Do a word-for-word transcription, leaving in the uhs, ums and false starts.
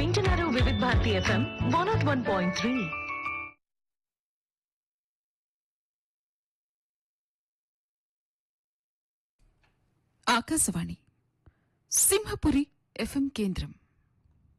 వింటున్నారు వివిధ Bharati FM one not one point three. Akashvani Simhapuri FM కేంద్రం.